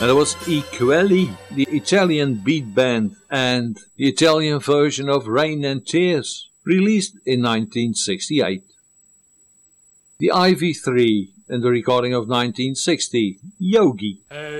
And that was I Quelli, the Italian beat band, and the Italian version of Rain and Tears, released in 1968. The Ivy 3 and the recording of 1960, Yogi.